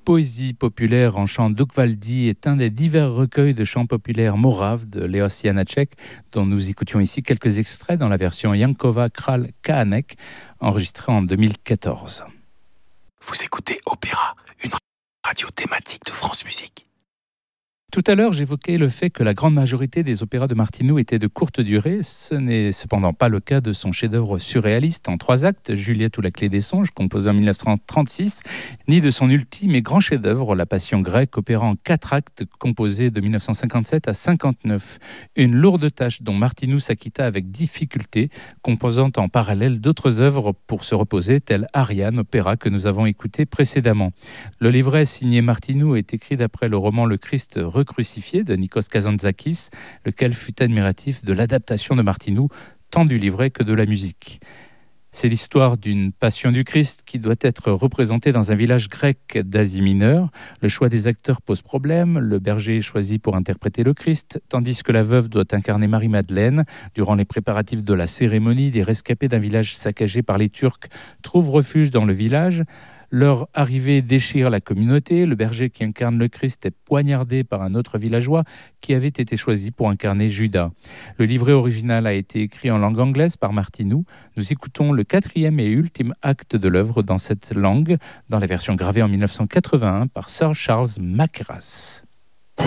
Poésie populaire en chant d'Ukvaldi est un des divers recueils de chants populaires moraves de Leos Janáček, dont nous écoutions ici quelques extraits dans la version Janková Král Kánek, enregistrée en 2014. Vous écoutez Opéra, une radio thématique de France Musique. Tout à l'heure, j'évoquais le fait que la grande majorité des opéras de Martinu étaient de courte durée. Ce n'est cependant pas le cas de son chef-d'œuvre surréaliste en 3 actes, Juliette ou la clé des songes, composé en 1936, ni de son ultime et grand chef-d'œuvre, La Passion grecque, opéra en 4 actes, composé de 1957 à 59. Une lourde tâche dont Martinu s'acquitta avec difficulté, composant en parallèle d'autres œuvres pour se reposer, telles Ariane, opéra que nous avons écouté précédemment. Le livret signé Martinu est écrit d'après le roman Le Christ recrucifié de Nikos Kazantzakis, lequel fut admiratif de l'adaptation de Martinu, tant du livret que de la musique. C'est l'histoire d'une passion du Christ qui doit être représentée dans un village grec d'Asie mineure. Le choix des acteurs pose problème. Le berger est choisi pour interpréter le Christ, tandis que la veuve doit incarner Marie-Madeleine. Durant les préparatifs de la cérémonie, des rescapés d'un village saccagé par les Turcs trouvent refuge dans le village. Leur arrivée déchire la communauté. Le berger qui incarne le Christ est poignardé par un autre villageois qui avait été choisi pour incarner Judas. Le livret original a été écrit en langue anglaise par Martinu. Nous écoutons le 4e et ultime acte de l'œuvre dans cette langue, dans la version gravée en 1981 par Sir Charles Mackerras.